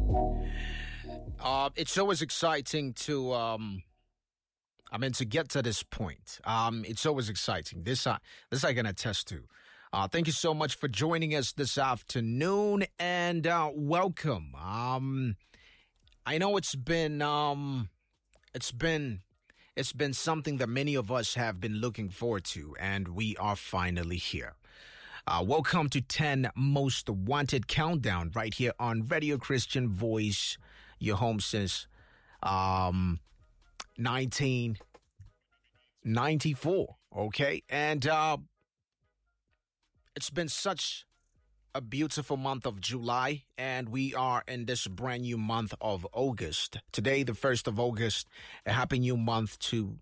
It's always exciting to get to this point. It's always exciting. This I can attest to. Thank you so much for joining us this afternoon, and welcome. I know it's been something that many of us have been looking forward to, and we are finally here. Welcome to 10 Most Wanted Countdown right here on Radio Christian Voice, your home since 1994, okay? And it's been such a beautiful month of July, and we are in this brand new month of August. Today, the 1st of August, a happy new month to